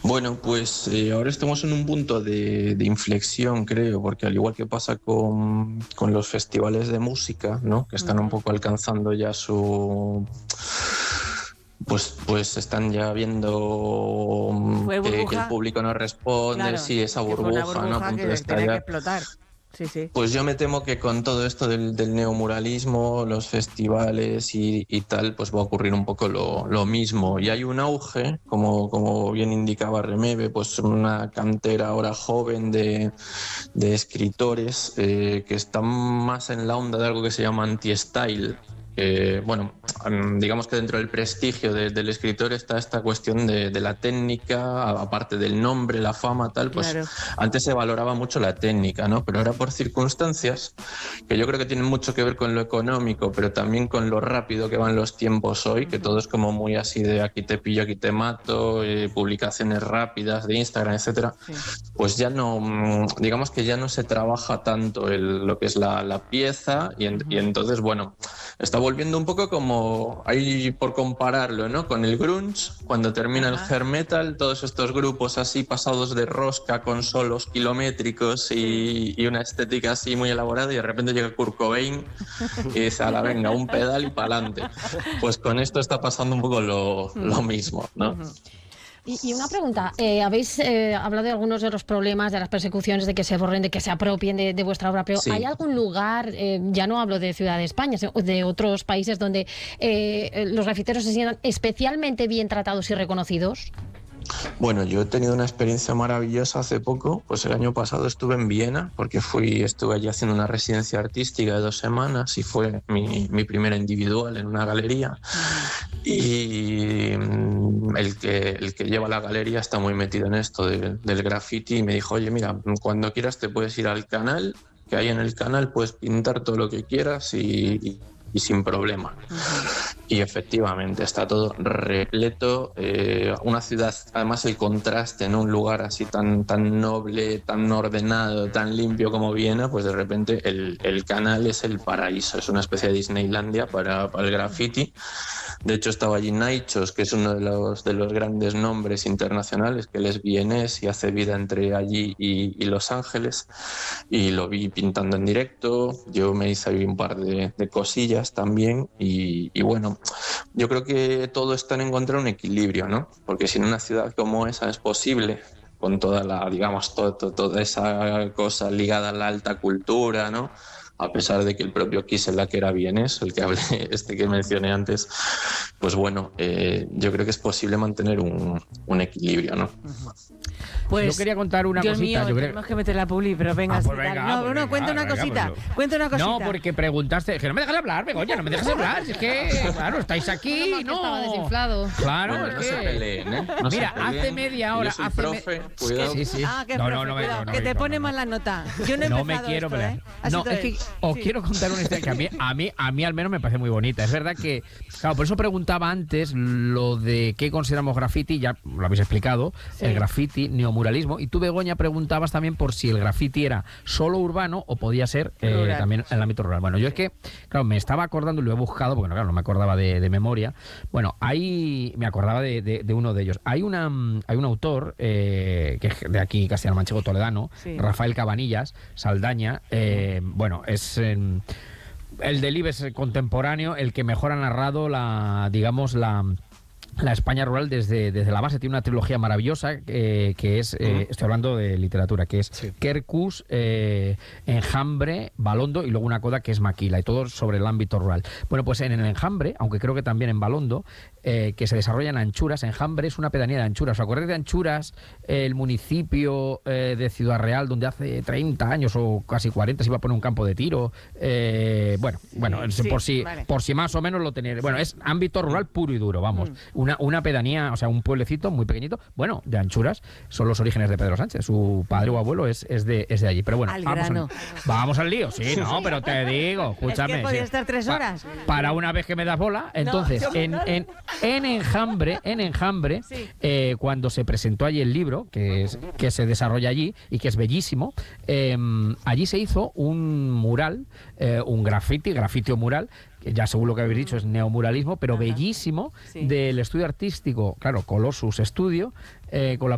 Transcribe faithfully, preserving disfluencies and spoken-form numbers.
Bueno, pues eh, ahora estamos en un punto de, de inflexión, creo, porque al igual que pasa con, con los festivales de música, ¿no? Que están un Ujú. poco alcanzando ya su... Pues, pues están ya viendo mm, Fue que, que el burbuja, público no responde, claro, sí, esa que fue una burbuja, ¿no? A burbuja punto de que tenía que estallar. explotar. Sí, sí. Pues yo me temo que con todo esto del, del neomuralismo, los festivales y, y tal, pues va a ocurrir un poco lo, lo mismo. Y hay un auge, como, como bien indicaba Remebe, pues una cantera ahora joven de, de escritores eh, que están más en la onda de algo que se llama anti-style. Eh, bueno, digamos que dentro del prestigio de, del escritor está esta cuestión de, de la técnica, aparte del nombre, la fama, tal, pues Claro. antes se valoraba mucho la técnica, ¿no? Pero ahora por circunstancias, que yo creo que tienen mucho que ver con lo económico, pero también con lo rápido que van los tiempos hoy, que todo es como muy así de aquí te pillo, aquí te mato, eh, publicaciones rápidas de Instagram, etcétera, Sí. pues ya no, digamos que ya no se trabaja tanto el, lo que es la, la pieza y, en, y entonces, bueno, está volviendo un poco como, ahí por compararlo, ¿no? Con el grunge, cuando termina el Ajá. hair metal, todos estos grupos así pasados de rosca con solos kilométricos y, y una estética así muy elaborada y de repente llega Kurt Cobain y dice, a la venga, un pedal y pa'lante. Pues con esto está pasando un poco lo, lo mismo, ¿no? Y, y una pregunta, eh, habéis eh, hablado de algunos de los problemas, de las persecuciones, de que se borren, de que se apropien de, de vuestra obra, pero Sí. ¿hay algún lugar, eh, ya no hablo de Ciudad de España, sino de otros países donde eh, los grafiteros se sientan especialmente bien tratados y reconocidos? Bueno, yo he tenido una experiencia maravillosa hace poco, pues el año pasado estuve en Viena, porque fui, estuve allí haciendo una residencia artística de dos semanas y fue mi, mi primera individual en una galería. Y mm, el que, el que lleva la galería está muy metido en esto de- del graffiti y me dijo, oye, mira, cuando quieras te puedes ir al canal, que ahí en el canal puedes pintar todo lo que quieras y, y- y sin problema. Y efectivamente, está todo repleto. Eh, una ciudad, además el contraste en un lugar así tan, tan noble, tan ordenado, tan limpio como Viena, pues de repente el, el canal es el paraíso, es una especie de Disneylandia para, para el graffiti. De hecho, estaba allí Naichos, que es uno de los, de los grandes nombres internacionales, que él es vienés y hace vida entre allí y, y Los Ángeles, y lo vi pintando en directo. Yo me hice ahí un par de, de cosillas también y, y bueno, yo creo que todo está en encontrar un equilibrio, ¿no? Porque si en una ciudad como esa es posible, con toda la, digamos, todo, todo- toda esa cosa ligada a la alta cultura, ¿no? A pesar de que el propio Kisela, que era vienés, el que hablé, este que mencioné antes, pues bueno, eh, yo creo que es posible mantener un, un equilibrio, ¿no? Pues, Yo quería contar una Dios cosita, mío, yo creo- tenemos que meter la publi, pero venga, Ah, sí, pues dale. venga, no, pues no, venga, cuenta una venga, cosita, pues- cuenta una cosita. No, porque preguntaste, que no me dejas hablar, Begoña, no me dejas hablar, si es que, claro, estáis aquí, Menos mal que no. estaba desinflado. Claro, Bueno, es no que... se peleen, ¿eh? No Mira, se peleen. hace media hora, Yo soy hace me- profe, cuidado. Sí, sí. Ah, que no, profe, no, no, me- cuidado, no, no, que me- te no, pone no, mal no. la nota. Yo no he No me empezado quiero esto, pelear. ¿eh? Así No, todo es que es. os Sí. quiero contar una historia que a mí, a mí, a mí al menos me parece muy bonita. Es verdad que, claro, por eso preguntaba antes lo de qué consideramos graffiti, ya lo habéis explicado, Sí. el graffiti, neomuralismo, y tú, Begoña, preguntabas también por si el graffiti era solo urbano o podía ser eh, Rural. también en el ámbito rural. Bueno, yo es que, claro, me estaba acordando y lo he buscado, porque claro, no me acordaba de, de memoria. Bueno, hay, me acordaba de, de- de uno de ellos. Hay una mm, hay un autor eh, que es de aquí, castellano-manchego toledano, Sí. Rafael Cabanillas, Saldaña, eh, bueno, es... em, el Delibes contemporáneo, el que mejor ha narrado la, digamos, la, la España rural desde, desde la base. Tiene una trilogía maravillosa eh, que es, eh, estoy hablando de literatura, que es Sí. Quercus, eh, Enjambre, Balondo y luego una coda que es Maquila, y todo sobre el ámbito rural. Bueno, pues en el Enjambre, aunque creo que también en Balondo, eh, que se desarrolla en Anchuras, Enjambre es una pedanía de Anchuras. ¿Os acordáis de Anchuras, eh, el municipio eh, de Ciudad Real, donde hace treinta años o casi cuarenta se iba a poner un campo de tiro? Eh, bueno, bueno, es sí, por si vale. por si más o menos lo tenéis. Bueno, es ámbito rural puro y duro, vamos. Una, una pedanía, o sea, un pueblecito muy pequeñito, bueno, de Anchuras, son los orígenes de Pedro Sánchez. Su padre o abuelo es, es, de, es de allí. Pero bueno, Al vamos, grano. al, vamos al lío. Sí, no, pero te digo, escúchame. Es que podía sí. estar tres Pa- horas. para una vez que me das bola, entonces, yo- en, en, en Enjambre, en Enjambre, Sí. eh, cuando se presentó allí el libro, que, es, que se desarrolla allí y que es bellísimo, eh, allí se hizo un mural, eh, un graffiti, grafiti o mural, que ya según lo que habéis dicho es neomuralismo, pero Ajá. bellísimo, Sí. del estudio artístico, claro, Colossus Studio, eh, con la